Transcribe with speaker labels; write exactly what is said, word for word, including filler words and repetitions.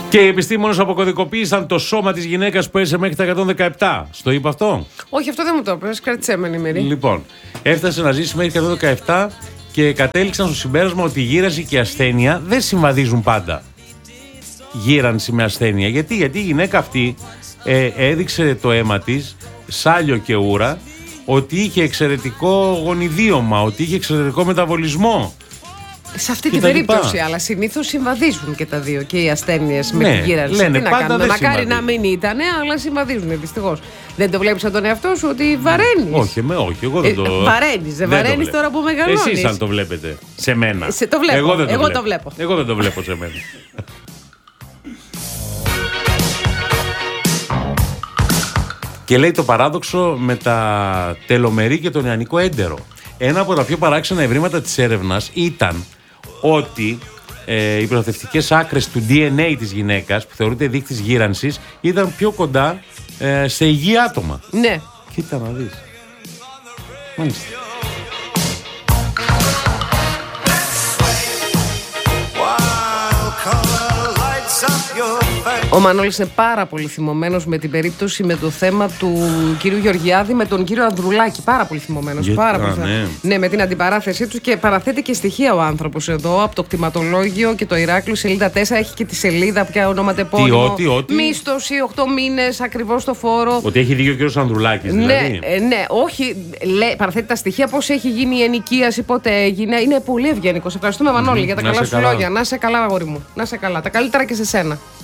Speaker 1: Και οι επιστήμονες αποκωδικοποίησαν το σώμα της γυναίκας που έζησε μέχρι τα εκατόν δεκαεπτά. Στο είπα αυτό?
Speaker 2: Όχι, αυτό δεν μου το είπες. Κράτησέ με ενημερή.
Speaker 1: Λοιπόν, έφτασε να ζήσει μέχρι εκατόν δεκαεπτά και κατέληξαν στο συμπέρασμα ότι η γύρανση και η ασθένεια δεν συμβαδίζουν πάντα. Γύρανση με ασθένεια. Γιατί, Γιατί η γυναίκα αυτή ε, έδειξε το αίμα της, σάλιο και ούρα, ότι είχε εξαιρετικό γονιδίωμα, ότι είχε εξαιρετικό μεταβολισμό.
Speaker 2: Σε αυτή την περίπτωση, αλλά συνήθως συμβαδίζουν και τα δύο, και οι ασθένειες με
Speaker 1: Ναι,
Speaker 2: τη γύρανση.
Speaker 1: λένε,
Speaker 2: Τι να
Speaker 1: πάντα
Speaker 2: κάνουμε,
Speaker 1: δεν
Speaker 2: μακάρι
Speaker 1: συμβαδίζουν.
Speaker 2: να μην ήταν, αλλά συμβαδίζουν δυστυχώς. Δεν το βλέπεις από τον εαυτό σου ότι βαραίνεις?
Speaker 1: Όχι, με, όχι, εγώ δεν
Speaker 2: Ε,
Speaker 1: το.
Speaker 2: βαραίνεις, δεν
Speaker 1: το
Speaker 2: βαραίνεις
Speaker 1: βλέπω.
Speaker 2: τώρα που μεγαλώνεις?
Speaker 1: Εσείς αν το βλέπετε. Σε μένα.
Speaker 2: Σε το βλέπω.
Speaker 1: Εγώ δεν το,
Speaker 2: Εγώ
Speaker 1: βλέπω.
Speaker 2: το βλέπω.
Speaker 1: Εγώ δεν το βλέπω σε μένα. Και λέει το παράδοξο με τα τελομερή και τον ιανικό έντερο. Ένα από τα πιο παράξενα ευρήματα της έρευνας ήταν ότι ε, οι προστατευτικές άκρες του ντι εν έι της γυναίκας, που θεωρείται δείκτης γύρανσης, ήταν πιο κοντά ε, σε υγιή άτομα.
Speaker 2: Ναι.
Speaker 1: Κοίτα να δεις. Μάλιστα.
Speaker 2: Ο Μανώλης είναι πάρα πολύ θυμωμένος με την περίπτωση, με το θέμα του κυρίου Γεωργιάδη με τον κύριο Ανδρουλάκη. Πάρα πολύ θυμωμένος.
Speaker 1: Γιατί,
Speaker 2: Πάρα
Speaker 1: α,
Speaker 2: πολύ.
Speaker 1: ναι.
Speaker 2: Ναι, με την αντιπαράθεσή του, και παραθέτει και στοιχεία ο άνθρωπος εδώ από το κτηματολόγιο και το Ηράκλειο, σελίδα τέσσερα. Έχει και τη σελίδα πια ονοματεπώνυμο.
Speaker 1: Τι, ό,τι, ό,τι.
Speaker 2: Μίσθωση, οκτώ μήνες, ακριβώς το φόρο.
Speaker 1: Ότι έχει δίκιο ο κύριος Ανδρουλάκης,
Speaker 2: Ναι,
Speaker 1: δηλαδή.
Speaker 2: ε, ναι, όχι. Λέει, παραθέτει τα στοιχεία, πώς έχει γίνει η ενοικίαση, πότε έγινε. Είναι πολύ ευγενικός. Ευχαριστούμε, Μανώλη, για τα
Speaker 1: Να
Speaker 2: καλά
Speaker 1: σε
Speaker 2: σου
Speaker 1: καλά.
Speaker 2: λόγια. Να σε καλά, αγόρι μου. Να σε καλά. Τα καλύτερα και σε σένα.